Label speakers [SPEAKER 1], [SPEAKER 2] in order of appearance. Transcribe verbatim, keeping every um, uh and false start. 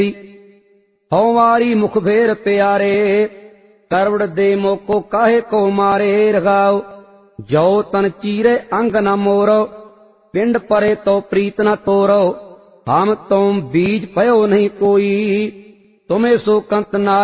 [SPEAKER 1] ਹਉ ਵਾਰੀ ਮੁਖ ਫੇਰ ਪਿਆਰੇ, ਕਰਵੜ ਦੇ ਮੋਕੋ ਕਾਹੇ ਕੋ ਮਾਰੇ। ਰਗਾਉ ਜੋ ਤਨ ਚੀਰੇ ਅੰਗ ਨ ਮੋਰੋ, ਪਿੰਡ ਪਰੇ ਤੋ ਪ੍ਰੀਤ ਨ ਤੋਰੋ। ਹਮ ਤੁਮ ਬੀਜ ਪਇਓ ਨਹੀਂ ਕੋਈ, ਤੁਮੇ ਸੋ ਕੰਤ ਨਾਰ